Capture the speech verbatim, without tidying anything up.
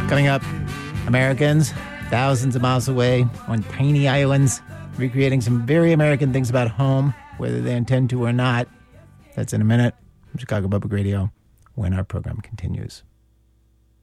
Coming up, Americans thousands of miles away on tiny islands, recreating some very American things about home, whether they intend to or not. That's in a minute from Chicago Public Radio when our program continues.